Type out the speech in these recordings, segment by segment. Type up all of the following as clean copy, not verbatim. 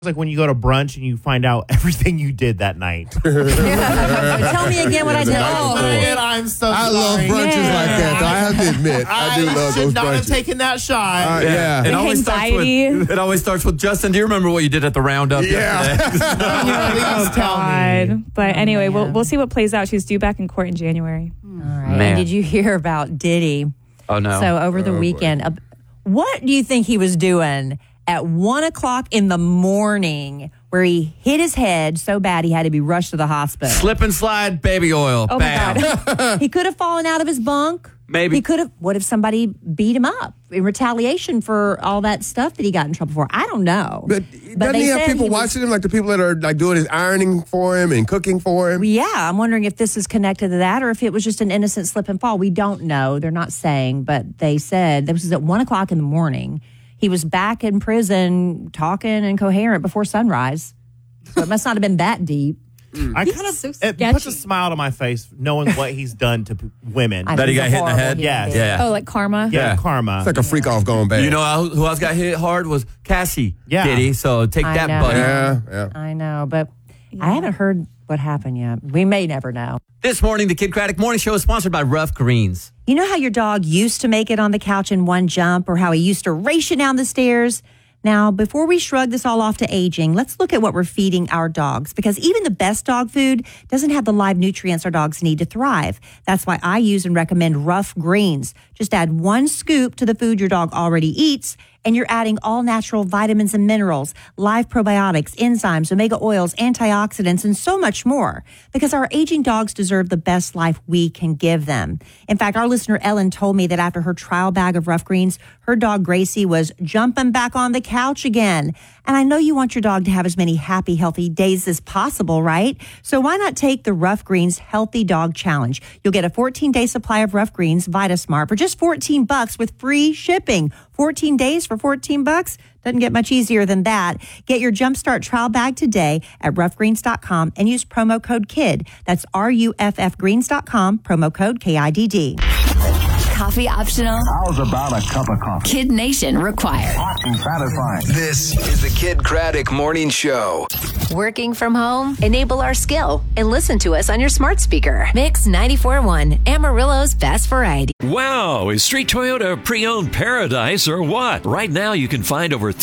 It's like when you go to brunch and you find out everything you did that night. Tell me again what I did. I'm so I sorry. love brunches like that, though. I have to admit, I do love those should not have brunches. taken that shot. Yeah. It always anxiety. It always starts with Justin. Do you remember what you did at the roundup? Yeah. Please tell me. But anyway, we'll see what plays out. She's due back in court in January. All right. Man. And did you hear about Diddy? Oh, no. So over the weekend, what do you think he was doing at 1 o'clock in the morning where he hit his head so bad he had to be rushed to the hospital? Slip and slide baby oil. Oh, Bam. my God. He could have fallen out of his bunk. Maybe. He could have. What if somebody beat him up in retaliation for all that stuff that he got in trouble for? I don't know. But doesn't he have people watching him, like the people that are like doing his ironing for him and cooking for him? Yeah, I'm wondering if this is connected to that or if it was just an innocent slip and fall. We don't know. They're not saying, but they said this was at 1 o'clock in the morning. He was back in prison talking and coherent before sunrise. So it must not have been that deep. I kind of it puts a smile to my face knowing what he's done to women. I That he think got it's hit in the horrible head? human being. Yeah. Oh, like karma? Yeah, karma. It's like a freak off going bad. You know who else got hit hard was Cassie. Yeah. Diddy. So take I that, know. buddy. Yeah. I know, but I haven't heard what happened yet. We may never know. This morning, the Kid Craddock Morning Show is sponsored by Rough Greens. You know how your dog used to make it on the couch in one jump or how he used to race you down the stairs? Now, before we shrug this all off to aging, let's look at what we're feeding our dogs because even the best dog food doesn't have the live nutrients our dogs need to thrive. That's why I use and recommend Rough Greens. Just add 1 scoop to the food your dog already eats, and you're adding all natural vitamins and minerals, live probiotics, enzymes, omega oils, antioxidants, and so much more. Because our aging dogs deserve the best life we can give them. In fact, our listener Ellen told me that after her trial bag of Rough Greens, her dog Gracie was jumping back on the couch again. And I know you want your dog to have as many happy, healthy days as possible, right? So why not take the Rough Greens Healthy Dog Challenge? You'll get a 14-day supply of Rough Greens VitaSmart for just $14 with free shipping. 14 days for $14? Doesn't get much easier than that. Get your Jumpstart trial bag today at roughgreens.com and use promo code KID. That's RUFFgreens.com, promo code KIDD. Coffee optional. How's about a cup of coffee? Kid Nation required. Hot and satisfying. This is the Kid Craddock Morning Show. Working from home? Enable our skill and listen to us on your smart speaker. Mix 94.1, Amarillo's best variety. Wow, is Street Toyota pre-owned paradise or what? Right now you can find over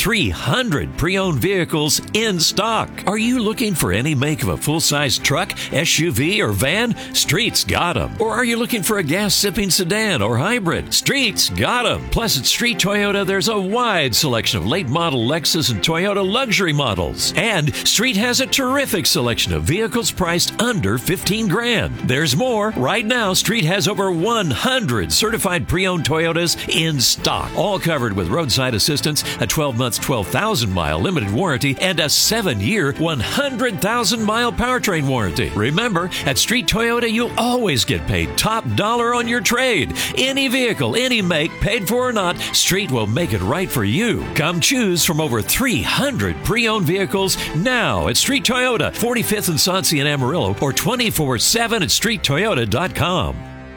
300 pre-owned vehicles in stock. Are you looking for any make of a full-size truck, SUV, or van? Street's got them. Or are you looking for a gas-sipping sedan or hybrid? Street's got them. Plus at Street Toyota there's a wide selection of late model Lexus and Toyota luxury models. And Street has a terrific selection of vehicles priced under 15 grand. There's more. Right now Street has over 100 certified pre-owned Toyotas in stock, all covered with roadside assistance, a 12-month, 12,000-mile limited warranty, and a 7-year, 100,000-mile powertrain warranty. Remember, at Street Toyota, you'll always get paid top dollar on your trade. Any vehicle, any make, paid for or not, Street will make it right for you. Come choose from over 300 pre-owned vehicles now at Street Toyota, 45th and Sauncey in Amarillo, or 24/7 at StreetToyota.com.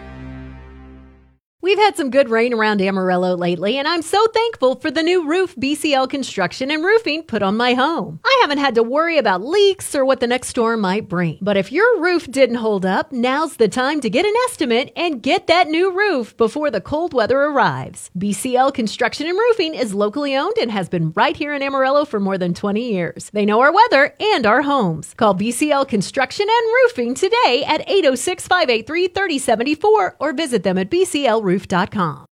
We've had some good rain around Amarillo lately, and I'm so thankful for the new roof BCL Construction and Roofing put on my home. I haven't had to worry about leaks or what the next storm might bring. But if your roof didn't hold up, now's the time to get an estimate and get that new roof before the cold weather arrives. BCL Construction and Roofing is locally owned and has been right here in Amarillo for more than 20 years. They know our weather and our homes. Call BCL Construction and Roofing today at 806-583-3074 or visit them at BCLRoof.com.